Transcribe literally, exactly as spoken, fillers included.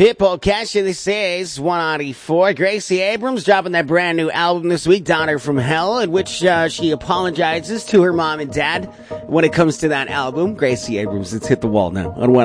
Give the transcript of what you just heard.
Pitbull catching this is one ninety-four. Gracie Abrams dropping that brand new album this week, Daughter from Hell, in which uh, she apologizes to her mom and dad when it comes to that album. Gracie Abrams, it's hit the wall now on one